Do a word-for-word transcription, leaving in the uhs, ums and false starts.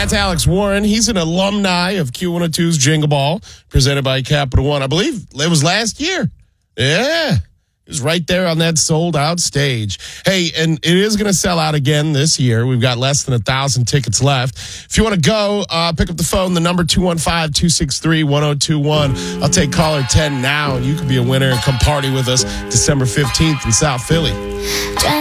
That's Alex Warren. He's an alumni of Q one oh two's Jingle Ball, presented by Capital One. I believe it was last year. Yeah. He was right there on that sold-out stage. Hey, and it is going to sell out again this year. We've got less than a thousand tickets left. If you want to go, uh, pick up the phone, the number two one five, two six three, one oh two one. I'll take caller ten now, and you could be a winner and come party with us December fifteenth in South Philly.